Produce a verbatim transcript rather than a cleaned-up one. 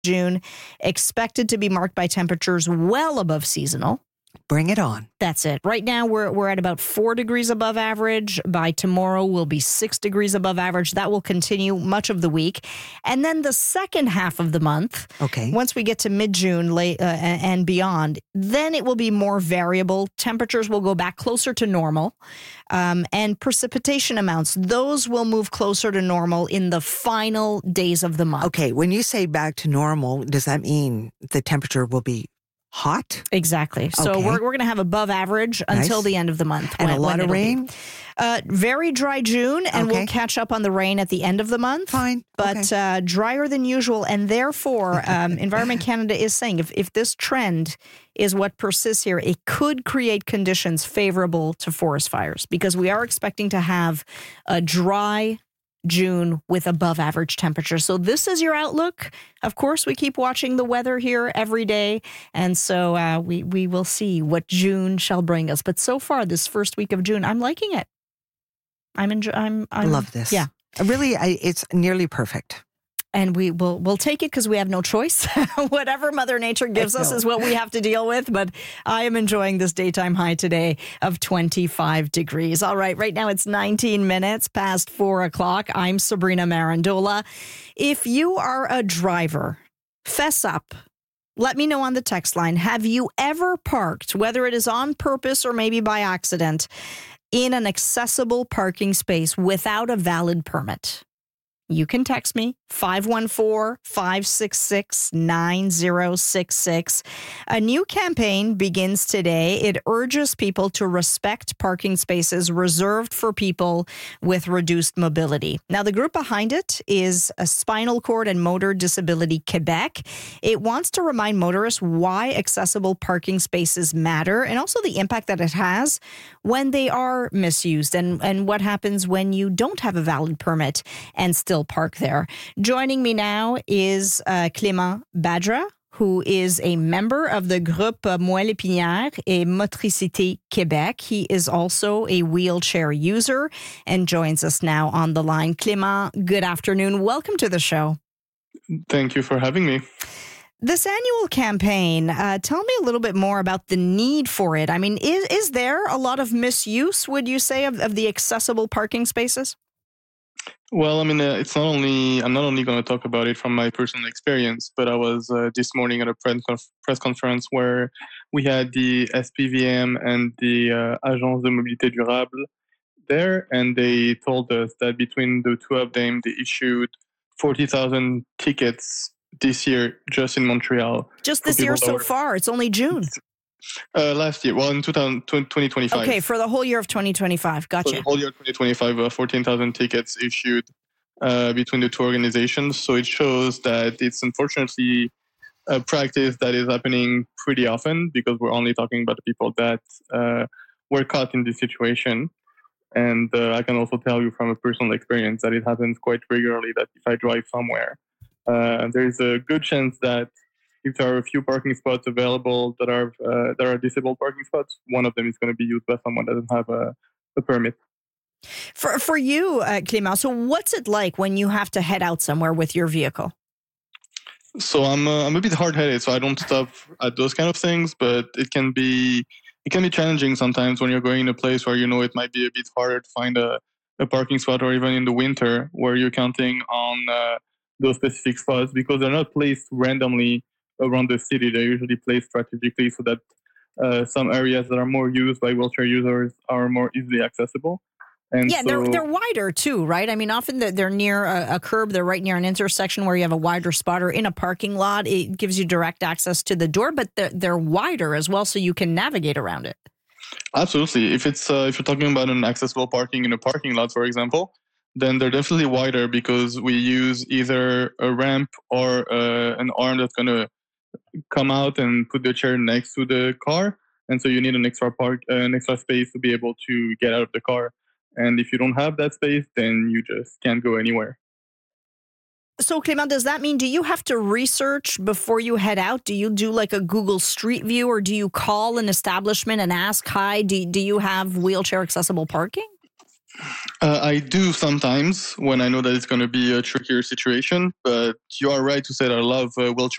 June, expected to be marked by temperatures well above seasonal. Bring it on. That's it. Right now, we're we're at about four degrees above average. By tomorrow, we'll be six degrees above average. That will continue much of the week. And then the second half of the month, okay, once we get to mid-June late, uh, and beyond, then it will be more variable. Temperatures will go back closer to normal. Um, and precipitation amounts, those will move closer to normal in the final days of the month. Okay, when you say back to normal, does that mean the temperature will be hot? Exactly. So okay. we're we're going to have above average nice. until the end of the month. And when, a lot of rain? Uh, very dry June, and okay. we'll catch up on the rain at the end of the month. Fine. But okay. uh, drier than usual, and therefore um, Environment Canada is saying if, if this trend is what persists here, it could create conditions favorable to forest fires, because we are expecting to have a dry June with above average temperatures. So this is your outlook. Of course, we keep watching the weather here every day. And so uh, we, we will see what June shall bring us. But so far, this first week of June, I'm liking it. I'm enjoying. I'm, I'm, I love this. Yeah. Really, I, it's nearly perfect. And we will we'll take it because we have no choice. Whatever Mother Nature gives us is what we have to deal with. But I am enjoying this daytime high today of twenty-five degrees. All right, right now it's nineteen minutes past four o'clock. I'm Sabrina Marandola. If you are a driver, fess up. Let me know on the text line. Have you ever parked, whether it is on purpose or maybe by accident, in an accessible parking space without a valid permit? You can text me, five one four, five six six, nine zero six six. A new campaign begins today. It urges people to respect parking spaces reserved for people with reduced mobility. Now, the group behind it is a Spinal Cord and Motor Disability Quebec. It wants to remind motorists why accessible parking spaces matter, and also the impact that it has when they are misused, and, and what happens when you don't have a valid permit and still park there. Joining me now is uh, Clément Badra, who is a member of the Groupe Moelle Épinière et Motricité Québec. He is also a wheelchair user and joins us now on the line. Clément, good afternoon. Welcome to the show. Thank you for having me. This annual campaign, uh, tell me a little bit more about the need for it. I mean, is is there a lot of misuse, would you say, of, of the accessible parking spaces? Well, I mean, uh, it's not only, I'm not only going to talk about it from my personal experience, but I was uh, this morning at a press, conf- press conference where we had the S P V M and the uh, Agence de Mobilité Durable there, and they told us that between the two of them, they issued forty thousand tickets this year just in Montreal. Just this year so far? It's only June. Uh, last year, well, in twenty twenty-five. Okay, for the whole year of twenty twenty-five. Gotcha. For the whole year of twenty twenty-five, uh, fourteen thousand tickets issued uh, between the two organizations. So it shows that it's unfortunately a practice that is happening pretty often, because we're only talking about the people that uh, were caught in this situation. And uh, I can also tell you from a personal experience that it happens quite regularly, that if I drive somewhere, uh, there's a good chance that if there are a few parking spots available that are uh, that are disabled parking spots, one of them is going to be used by someone that doesn't have a, a permit. For for you, uh, Clément, so what's it like when you have to head out somewhere with your vehicle? So I'm uh, I'm a bit hard-headed, so I don't stop at those kind of things. But it can be it can be challenging sometimes when you're going in a place where you know it might be a bit harder to find a, a parking spot, or even in the winter where you're counting on uh, those specific spots, because they're not placed randomly around the city. They're usually placed strategically so that uh, some areas that are more used by wheelchair users are more easily accessible. And yeah, so, they're they're wider too, right? I mean, often they're near a, a curb. They're right near an intersection where you have a wider spot, or in a parking lot. It gives you direct access to the door, but they're, they're wider as well, so you can navigate around it. Absolutely. If it's uh, if you're talking about an accessible parking in a parking lot, for example, then they're definitely wider, because we use either a ramp or uh, an arm that's going to come out and put the chair next to the car, and so you need an extra park, uh, an extra space to be able to get out of the car. And if you don't have that space, then you just can't go anywhere. So, Clément, does that mean, do you have to research before you head out? Do you do like a Google Street View, or do you call an establishment and ask, hi, do, do you have wheelchair accessible parking? Uh, I do sometimes when I know that it's going to be a trickier situation, but you are right to say that a lot of uh, wheelchair